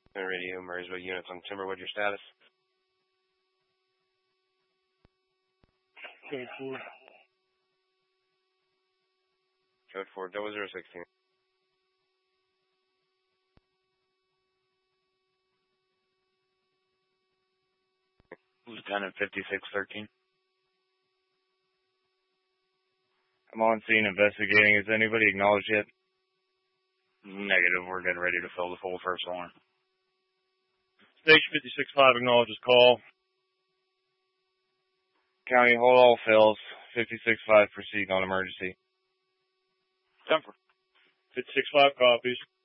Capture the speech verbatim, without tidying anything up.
Radio, Murraysville units on Timberwood, your status? Code four. Code four, double zero sixteen. Lieutenant fifty-six thirteen. I'm on scene investigating. Has anybody acknowledged yet? Negative. We're getting ready to fill the full first alarm. Station fifty-six five acknowledges call. County, hold all fills. fifty-six five, proceed on emergency. ten four. fifty-six five copies.